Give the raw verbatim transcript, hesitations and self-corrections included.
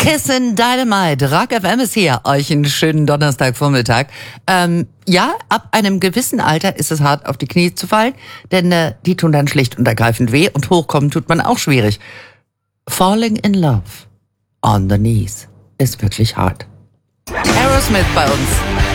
Kissin' Dynamite, Rock F M ist hier. Euch einen schönen Donnerstagvormittag. Ähm, ja, ab einem gewissen Alter ist es hart, auf die Knie zu fallen, denn äh, die tun dann schlicht und ergreifend weh und hochkommen tut man auch schwierig. Falling in love on the knees ist wirklich hart. Aerosmith bei uns.